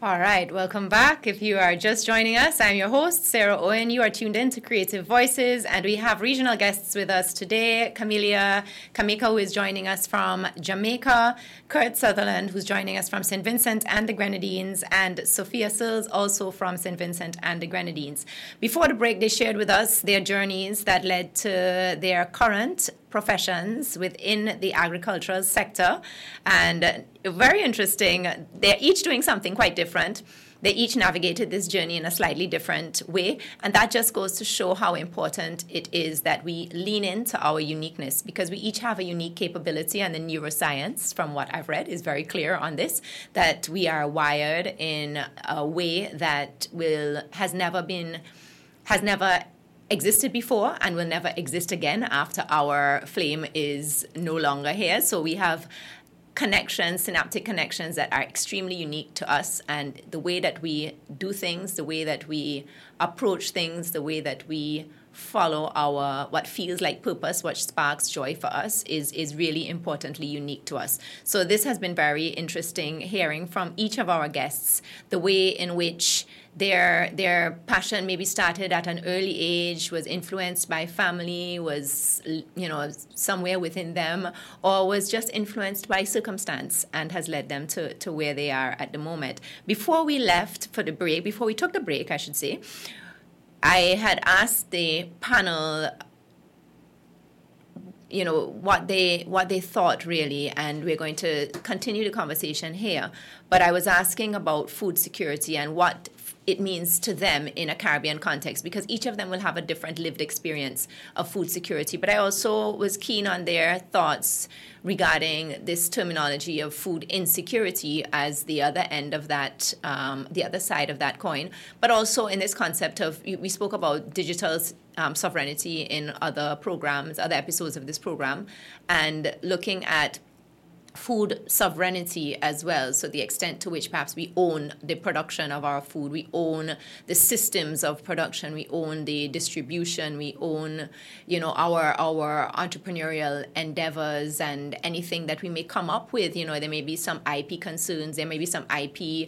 All right, welcome back. If you are just joining us, I'm your host, Sarah Owen. You are tuned in to Creative Voices, and we have regional guests with us today. Camelia Kamika, who is joining us from Jamaica, Kurt Sutherland, who's joining us from St. Vincent and the Grenadines, and Sophia Sills, also from St. Vincent and the Grenadines. Before the break, they shared with us their journeys that led to their current professions within the agricultural sector, and very interesting. They're each doing something quite different. They each navigated this journey in a slightly different way, and that just goes to show how important it is that we lean into our uniqueness, because we each have a unique capability, and the neuroscience, from what I've read, is very clear on this, that we are wired in a way that has never existed before and will never exist again after our flame is no longer here. So we have synaptic connections that are extremely unique to us, and the way that we do things, the way that we approach things, the way that we follow our what feels like purpose, what sparks joy for us, is really importantly unique to us. So this has been very interesting hearing from each of our guests the way in which their passion maybe started at an early age, was influenced by family, was somewhere within them, or was just influenced by circumstance and has led them to where they are at the moment. Before we took the break, I should say, I had asked the panel, what they thought really, and we're going to continue the conversation here. But I was asking about food security and what it means to them in a Caribbean context, because each of them will have a different lived experience of food security. But I also was keen on their thoughts regarding this terminology of food insecurity as the other end of that, the other side of that coin, but also in this concept of, we spoke about digital sovereignty in other episodes of this program, and looking at food sovereignty as well. So the extent to which perhaps we own the production of our food, we own the systems of production, we own the distribution, we own, our entrepreneurial endeavors and anything that we may come up with. There may be some IP concerns, there may be some IP,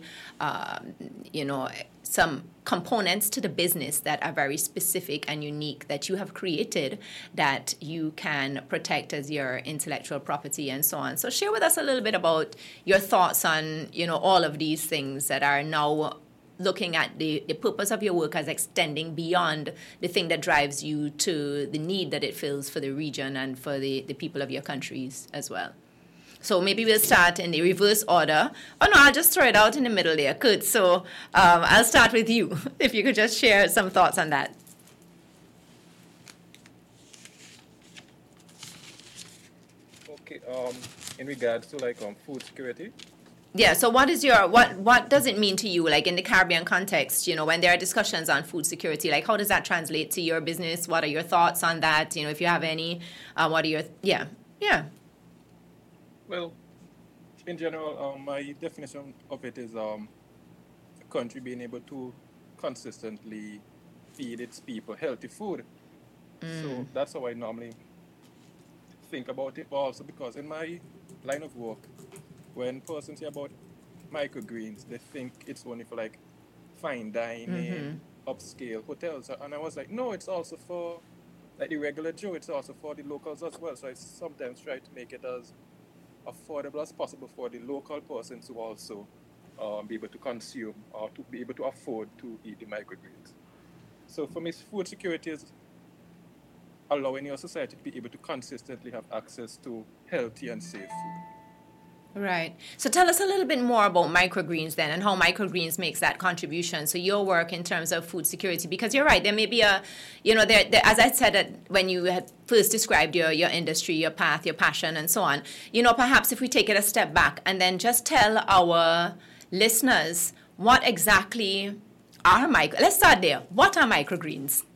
some components to the business that are very specific and unique that you have created that you can protect as your intellectual property and so on. So share with us a little bit about your thoughts on, all of these things that are now looking at the purpose of your work as extending beyond the thing that drives you to the need that it fills for the region and for the people of your countries as well. So maybe we'll start in the reverse order. Oh, no, I'll just throw it out in the middle there. Good. So I'll start with you, if you could just share some thoughts on that. Okay. In regards to food security. Yeah. So what does it mean to you, in the Caribbean context? When there are discussions on food security, how does that translate to your business? What are your thoughts on that? If you have any, what are your yeah. Well, in general, my definition of it is a country being able to consistently feed its people healthy food. So that's how I normally think about it. But also because in my line of work, when persons hear about microgreens, they think it's only for fine dining, upscale hotels. And I was like, no, it's also for the regular Joe. It's also for the locals as well. So I sometimes try to make it as affordable as possible for the local person to also be able to consume or to be able to afford to eat the microgreens. So for me, food security is allowing your society to be able to consistently have access to healthy and safe food. Right. So tell us a little bit more about microgreens then, and how microgreens makes that contribution. So your work in terms of food security, because you're right, there may be there, as I said when you had first described your industry, your path, your passion, and so on. Perhaps if we take it a step back and then just tell our listeners what exactly are let's start there. What are microgreens?